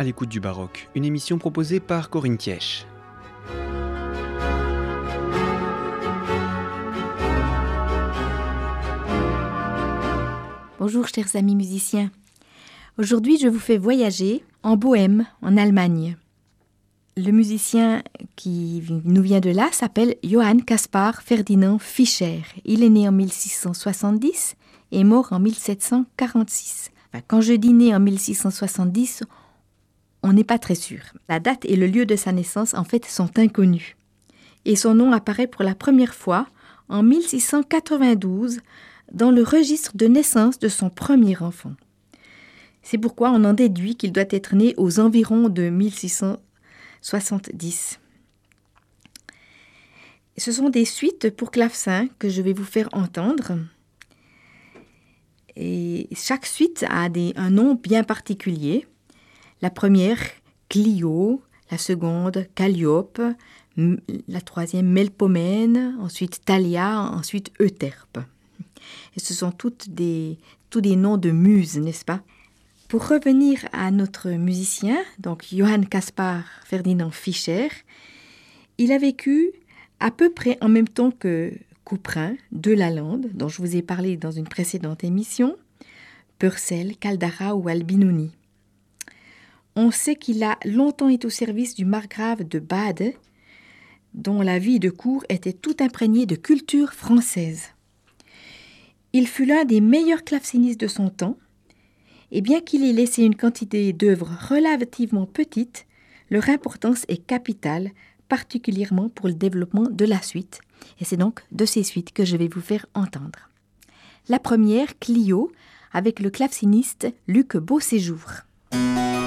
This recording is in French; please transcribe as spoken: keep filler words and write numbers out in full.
à l'écoute du baroque, une émission proposée par Corinne Thièche. Bonjour chers amis musiciens. Aujourd'hui je vous fais voyager en Bohême, en Allemagne. Le musicien qui nous vient de là s'appelle Johann Caspar Ferdinand Fischer. Il est né en mille six cent soixante-dix et mort en mille sept cent quarante-six. Enfin, quand je dis né en mille six cent soixante-dix, on n'est pas très sûr. La date et le lieu de sa naissance en fait sont inconnus. Et son nom apparaît pour la première fois en mille six cent quatre-vingt-douze dans le registre de naissance de son premier enfant. C'est pourquoi on en déduit qu'il doit être né aux environs de mille six cent soixante-dix. Ce sont des suites pour clavecin que je vais vous faire entendre. Et chaque suite a des, un nom bien particulier. La première, Clio, la seconde, Calliope, la troisième, Melpomène, ensuite Thalia, ensuite Euterpe. Et ce sont toutes des, tous des noms de muses, n'est-ce pas? Pour revenir à notre musicien, donc Johann Caspar Ferdinand Fischer, il a vécu à peu près en même temps que Couperin, de Lalande, dont je vous ai parlé dans une précédente émission, Purcell, Caldara ou Albinoni. On sait qu'il a longtemps été au service du margrave de Bade, dont la vie de cour était tout imprégnée de culture française. Il fut l'un des meilleurs clavecinistes de son temps, et bien qu'il ait laissé une quantité d'œuvres relativement petites, leur importance est capitale, particulièrement pour le développement de la suite. Et c'est donc de ces suites que je vais vous faire entendre. La première, Clio, avec le claveciniste Luc Beauséjour.